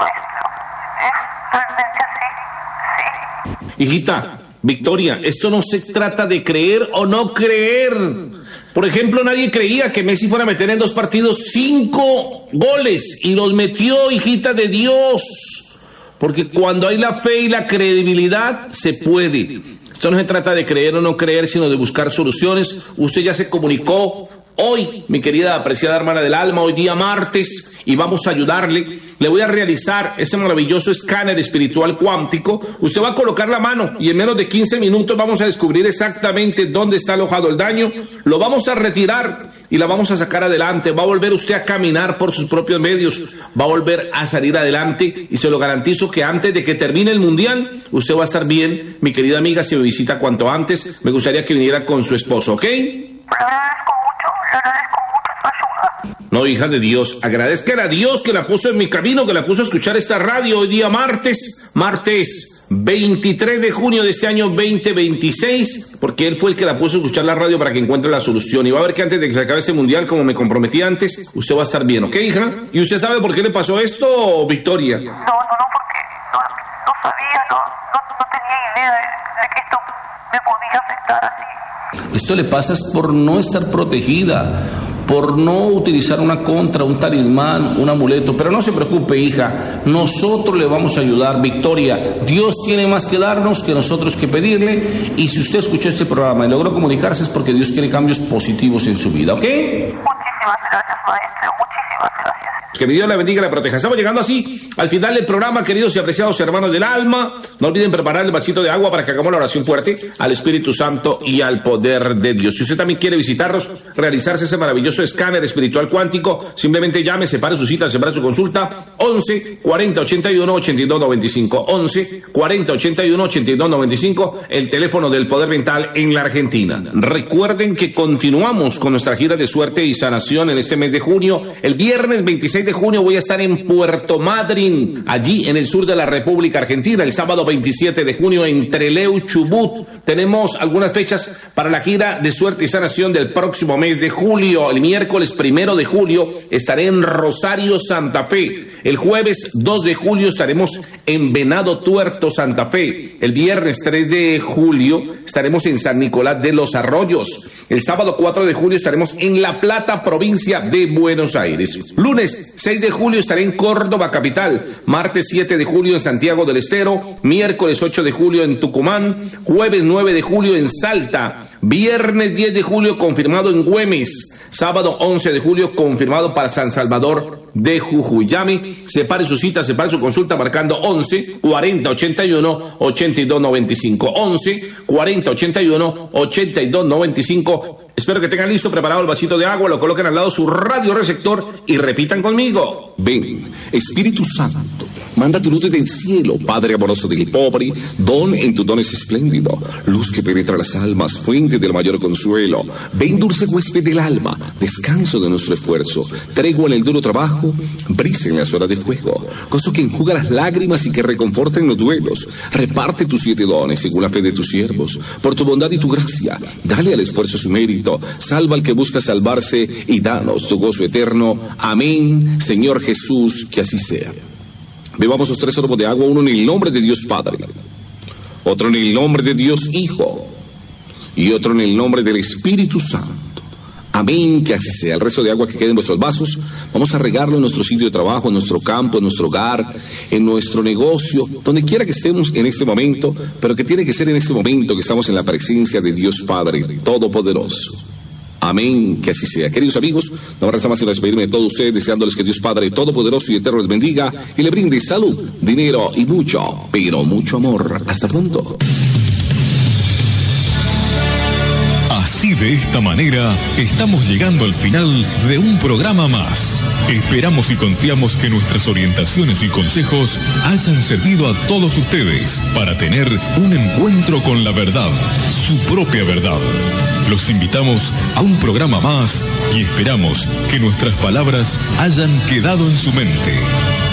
Realmente sí. Hijita, Victoria, esto no se trata de creer o no creer. Por ejemplo, nadie creía que Messi fuera a meter en 2 partidos 5 goles y los metió, hijita de Dios. Porque cuando hay la fe y la credibilidad, se puede. Esto no se trata de creer o no creer, sino de buscar soluciones. Usted ya se comunicó hoy, mi querida apreciada hermana del alma, hoy día martes, y vamos a ayudarle. Le voy a realizar ese maravilloso escáner espiritual cuántico. Usted va a colocar la mano y en menos de 15 minutos vamos a descubrir exactamente dónde está alojado el daño. Lo vamos a retirar y la vamos a sacar adelante. Va a volver usted a caminar por sus propios medios. Va a volver a salir adelante y se lo garantizo que antes de que termine el mundial, usted va a estar bien. Mi querida amiga, si me visita cuanto antes, me gustaría que viniera con su esposo, ¿ok? Le agradezco mucho su ayuda. No, hija de Dios, agradezcan a Dios que la puso en mi camino, que la puso a escuchar esta radio hoy día martes 23 de junio de este año 2026, porque él fue el que la puso a escuchar la radio para que encuentre la solución. Y va a ver que antes de que se acabe ese mundial, como me comprometí antes, usted va a estar bien, ¿ok, hija? ¿Y usted sabe por qué le pasó esto, Victoria? No, porque no sabía, no tenía idea de que esto me podía afectar así. Esto le pasa por no estar protegida, por no utilizar una contra, un talismán, un amuleto. Pero no se preocupe, hija, nosotros le vamos a ayudar, Victoria. Dios tiene más que darnos que nosotros que pedirle. Y si usted escuchó este programa y logró comunicarse es porque Dios quiere cambios positivos en su vida, ¿ok? Muchísimas gracias, maestro, muchísimas gracias. Que Dios la bendiga y la proteja. Estamos llegando así al final del programa, queridos y apreciados hermanos del alma. No olviden preparar el vasito de agua para que hagamos la oración fuerte al Espíritu Santo y al poder de Dios. Si usted también quiere visitarnos, realizarse ese maravilloso escáner espiritual cuántico, simplemente llame, separe su cita, separe su consulta, 11 40 81 82 95, 11 40 81 82 95, el teléfono del poder mental en la Argentina. Recuerden que continuamos con nuestra gira de suerte y sanación en este mes de junio. El viernes 26 de junio voy a estar en Puerto Madryn, allí en el sur de la República Argentina. El sábado 27 de junio en Trelew, Chubut. Tenemos algunas fechas para la gira de suerte y sanación del próximo mes de julio. El miércoles 1 de julio estaré en Rosario, Santa Fe. El jueves 2 de julio estaremos en Venado Tuerto, Santa Fe. El viernes 3 de julio estaremos en San Nicolás de los Arroyos. El sábado 4 de julio estaremos en La Plata, provincia de Buenos Aires. Lunes 6 de julio estaré en Córdoba, capital. Martes 7 de julio en Santiago del Estero. Miércoles 8 de julio en Tucumán. Jueves 9 de julio en Salta. Viernes 10 de julio confirmado en Güemes. Sábado 11 de julio confirmado para San Salvador de Jujuy. Llame, separe su cita, separe su consulta marcando 11 40 81 82 95. 11 40 81 82 95. Espero que tengan listo, preparado el vasito de agua, lo coloquen al lado su radioreceptor y repitan conmigo. Ven, Espíritu Santo, manda tu luz desde el cielo, Padre amoroso del pobre, don en tus dones espléndido, luz que penetra las almas, fuente del mayor consuelo. Ven, dulce huésped del alma, descanso de nuestro esfuerzo, tregua en el duro trabajo, brisa en las horas de fuego, gozo que enjuga las lágrimas y que reconforta en los duelos. Reparte tus 7 dones según la fe de tus siervos, por tu bondad y tu gracia, dale al esfuerzo su mérito. Salva al que busca salvarse y danos tu gozo eterno. Amén, Señor Jesús, que así sea. Bebamos los 3 sorbos de agua, uno en el nombre de Dios Padre, otro en el nombre de Dios Hijo y otro en el nombre del Espíritu Santo. Amén, que así sea. El resto de agua que quede en vuestros vasos, vamos a regarlo en nuestro sitio de trabajo, en nuestro campo, en nuestro hogar, en nuestro negocio, donde quiera que estemos en este momento, pero que tiene que ser en este momento que estamos en la presencia de Dios Padre Todopoderoso. Amén, que así sea. Queridos amigos, no me resta más que despedirme de todos ustedes, deseándoles que Dios Padre Todopoderoso y Eterno les bendiga y le brinde salud, dinero y mucho, pero mucho amor. Hasta pronto. Así, de esta manera, estamos llegando al final de un programa más. Esperamos y confiamos que nuestras orientaciones y consejos hayan servido a todos ustedes para tener un encuentro con la verdad, su propia verdad. Los invitamos a un programa más y esperamos que nuestras palabras hayan quedado en su mente.